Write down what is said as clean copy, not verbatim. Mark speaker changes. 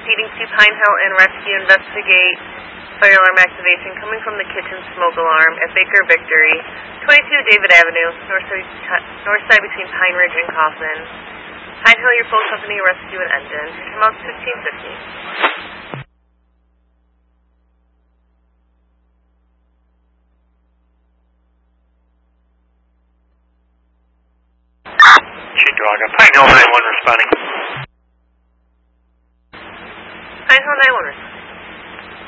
Speaker 1: proceedings to Pine Hill and rescue investigate fire alarm activation coming from the kitchen smoke alarm at Baker Victory, 22 David Avenue, north side between Pine Ridge and Coffin. Pine Hill, your full company, rescue and engine. Come out 1550.
Speaker 2: Pine Hill 9-1 responding.